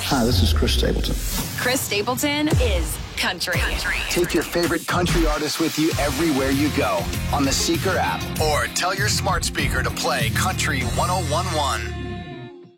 Hi, this is Chris Stapleton. Chris Stapleton is country. Take your favorite country artist with you everywhere you go on the Seeker app or tell your smart speaker to play Country 1011.